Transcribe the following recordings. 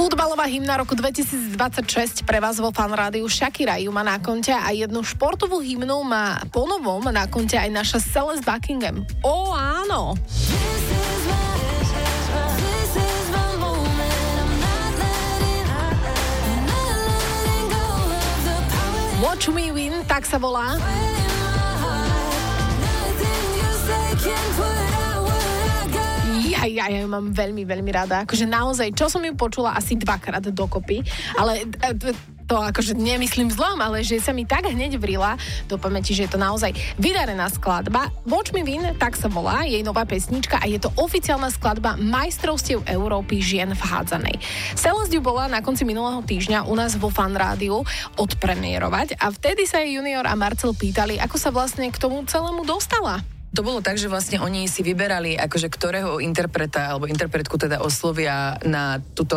Futbalová hymna roku 2026 pre vás vo Fan Rádiu. Shakira ju má na konte a jednu športovú hymnu má ponovom na konte aj naša Celeste Buckingham. Ó, áno! Watch Me Win, tak sa volá. Ja ju mám veľmi, veľmi rada. Akože naozaj, čo som ju počula asi 2-krát dokopy, ale to akože nemyslím zlom, ale že sa mi tak hneď vrila do pamäti, že je to naozaj vydarená skladba. Watch Me Win, tak sa volá, jej nová pesnička a je to oficiálna skladba majstrovstiev Európy žien v hádzanej. Celeste ju bola na konci minulého týždňa u nás vo Fan Rádiu odpremierovať a vtedy sa jej Junior a Marcel pýtali, ako sa vlastne k tomu celému dostala. To bolo tak, že vlastne oni si vyberali akože ktorého interpreta alebo interpretku teda oslovia na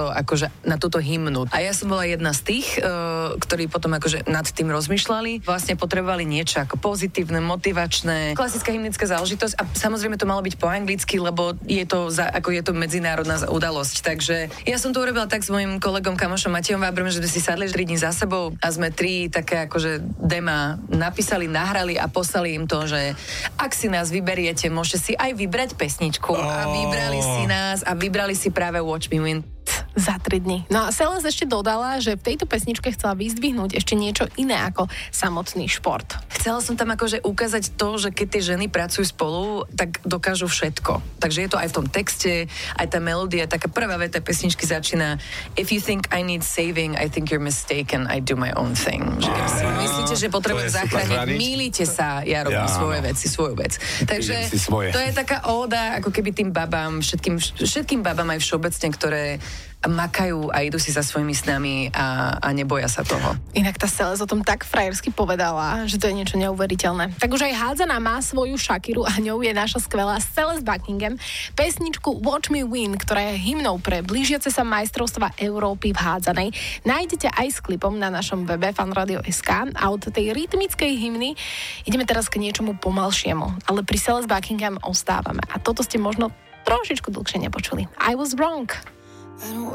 túto hymnu. A ja som bola jedna z tých, ktorí potom akože nad tým rozmýšľali. Vlastne potrebovali niečo ako pozitívne, motivačné, klasická hymnická záležitosť a samozrejme to malo byť po anglicky, lebo je to medzinárodná udalosť. Takže ja som to urobila tak s mojím kolegom kamošom Matejom Vábrom, že sme si sadli 3 dní za sebou a sme 3 také akože dema napísali, nahrali a poslali im to, že ak si nás vyberiete, môžete si aj vybrať pesničku a vybrali si nás a vybrali si práve Watch Me Win. Za 3 dni. No a Celeste ešte dodala, že v tejto pesničke chcela vyzdvihnúť ešte niečo iné ako samotný šport. Chcela som tam akože ukázať to, že keď tie ženy pracujú spolu, tak dokážu všetko. Takže je to aj v tom texte, aj tá melódia, taká prvá veta pesničky začína If you think I need saving, I think you're mistaken, I do my own thing. Že keď si myslíte, že potrebujem zachrániť, mýlite sa, ja robím svoju vec. Takže to je taká óda, ako keby tým babám, všetkým babám aj všeobecne, ktoré makajú a idú si za svojimi snami a neboja sa toho. Inak tá Celeste o tom tak frajersky povedala, že to je niečo neuveriteľné. Tak už aj hádzaná má svoju Shakiru a ňou je naša skvelá Celeste Buckingham. Pesničku Watch Me Win, ktorá je hymnou pre blížiace sa majstrovstva Európy v hádzanej, nájdete aj s klipom na našom webe fanradio.sk a od tej rytmickej hymny ideme teraz k niečomu pomalšiemu, ale pri Celeste Buckingham ostávame a toto ste možno trošičku dlhšie nepočuli. I was wrong. I don't